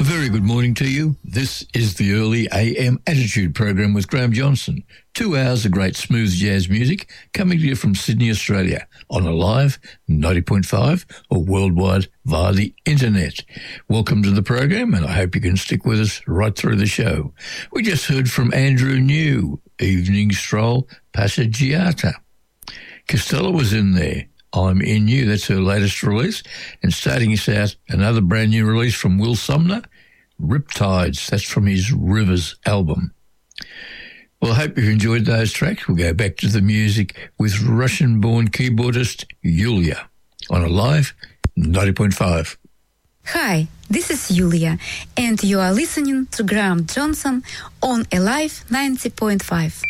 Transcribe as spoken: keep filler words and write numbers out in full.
very good morning to you. This is the Early A M Attitude program with Graham Johnson. Two hours of great smooth jazz music coming to you from Sydney, Australia on a live ninety point five or worldwide via the internet. Welcome to the program, and I hope you can stick with us right through the show. We just heard from Andrew New, Evening Stroll Passeggiata. Costello was in there. I'm In You, that's her latest release. And starting us out, another brand new release from Will Sumner, Riptides, that's from his Rivers album. Well, I hope you've enjoyed those tracks. We'll go back to the music with Russian-born keyboardist Yulia on a live ninety point five. Hi, this is Yulia, and you are listening to Graham Johnson on Alive ninety point five.